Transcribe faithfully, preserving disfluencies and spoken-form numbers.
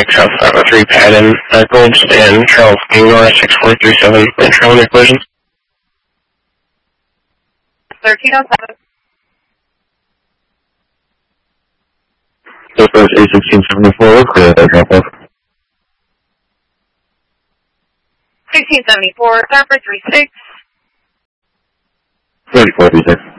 six, South five oh three Patton, uh, Gold Stand, Charles King, North six four three seven, and trail collision. thirteen oh seven. Southwest A sixteen seventy-four, clear that drop off. sixteen seventy-four, Starford three six. thirty-four three six.